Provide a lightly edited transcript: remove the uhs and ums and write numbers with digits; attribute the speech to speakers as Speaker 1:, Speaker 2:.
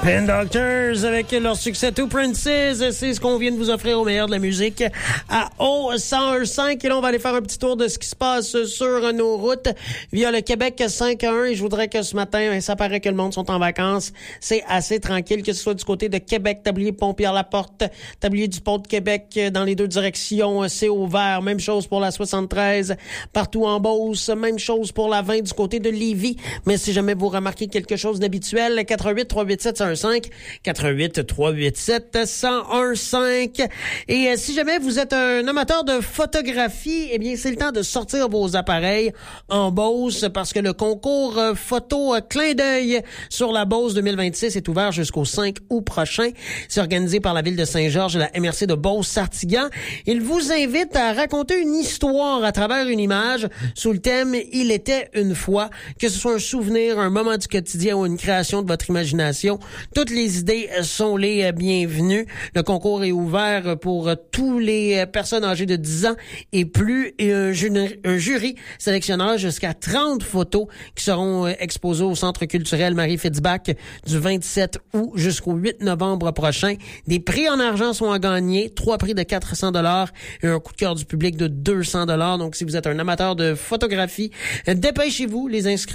Speaker 1: Spin Doctors avec leur succès Two Princes, c'est ce qu'on vient de vous offrir au meilleur de la musique à O101.5. Et là, on va aller faire un petit tour de ce qui se passe sur nos routes via le Québec 5-1. Et je voudrais que ce matin, ça paraît que le monde sont en vacances. C'est assez tranquille, que ce soit du côté de Québec, tablier Pont-Pierre-Laporte, tablier du Pont de Québec, dans les deux directions, c'est ouvert. Même chose pour la 73, partout en Beauce. Même chose pour la 20 du côté de Lévis. Mais si jamais vous remarquez quelque chose d'habituel, 88-387-115, 88-387-1015. Et si jamais vous êtes un amateur de photographie, eh bien, c'est le temps de sortir vos appareils en Beauce parce que le concours photo clin d'œil sur la Beauce 2026 est ouvert jusqu'au 5 août prochain. C'est organisé par la ville de Saint-Georges et la MRC de Beauce-Sartiguan. Il vous invite à raconter une histoire à travers une image sous le thème « Il était une fois », que ce soit un souvenir, un moment du quotidien ou une création de votre imagination. Toutes les idées sont les bienvenues. Le concours est ouvert pour tous les personnes âgées de 10 ans et plus, et un jury sélectionnera jusqu'à 30 photos qui seront exposées au Centre culturel Marie Fitzbach du 27 août jusqu'au 8 novembre prochain. Des prix en argent sont à gagner, 3 prix de 400 $ et un coup de cœur du public de 200 $. Donc, si vous êtes un amateur de photographie, dépêchez-vous, les inscriptions